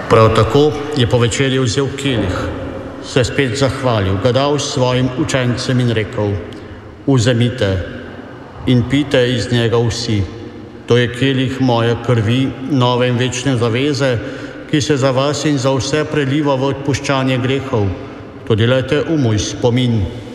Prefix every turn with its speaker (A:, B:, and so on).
A: Prav tako je po večerji vzel kelih, se spet zahvalil, ga dal svojim učencem in rekel: Vzemite in pijte iz njega vsi. To je kelih moje krvi, nove in večne zaveze, ki se za vas in za vse preliva v odpuščanje grehov. To delajte v moj spomin.